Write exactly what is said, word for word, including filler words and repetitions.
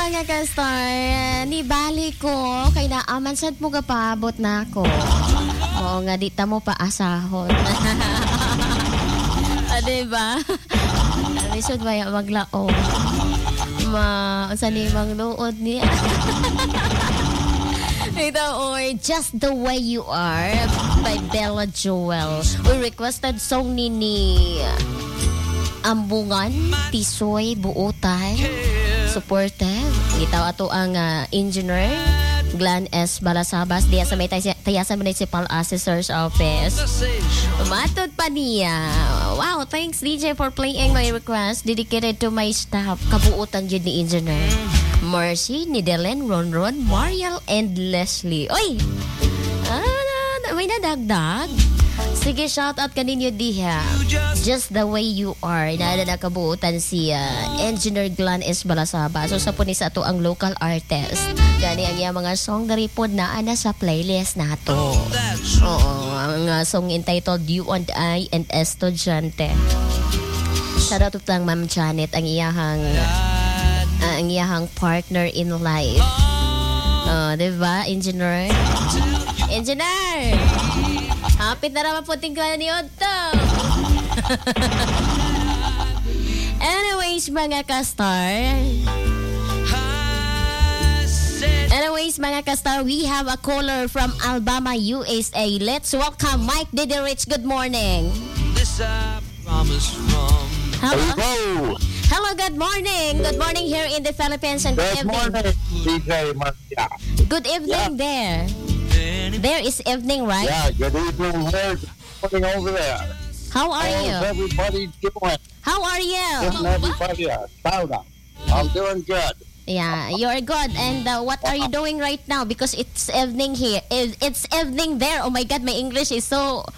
mga ka-star, ni bali ko, kay naaman sad mo kapabot na ako. Oo nga, di ta mo paasahon. Ah, diba? Lisod ba yung maglaong? Ma, sa ni mang luod niya. Ito, or Just the Way You Are by Bella Joel. We requested song ni ni Ambungan, Tisoy, Buotan, supportive. Ito ato ang uh, engineer, Glenn S. Balasabas, diya sa may Tayasan Municipal Assessor's Office. Matod pa niya. Wow, thanks D J for playing my request. Dedicated to my staff. Kabuutan yun ni engineer. Mercy, ni Delen, Ronron, Mariel, and Leslie. Oy! Ah, may nadagdag. Sige, shout out kaninyo diha. Just the Way You Are. Naada na kabuutan si uh, Engineer Glenn S. Balasaba. So sa punis ato ang local artist. Gani ang iya mga song dari po na ana sa playlist nato. Oo, ang uh, song entitled You and I and Estudiante. Shout out to Ma'am Janet, ang iyahang uh, ang iyahang partner in life. Oh, diba, engineer? Engineer! Hapit na naman po tingkala ni Otto. Anyways, mga ka-star. Anyways, mga ka-star, we have a caller from Alabama, U S A. Let's welcome Mike Diderich. Good morning. This uh, promise from Hello. Hello. Hello, good morning. Good morning here in the Philippines and good, Good evening. morning, D J Marcia. Good evening Yeah. there. There is evening, right? Yeah, good evening here. Putting over there. How are How's you? everybody doing? How are you? Isn't everybody a shout out? I'm doing good. Yeah, you're good. And uh, what are you doing right now? Because it's evening here. It- It's evening there. Oh my God, my English is so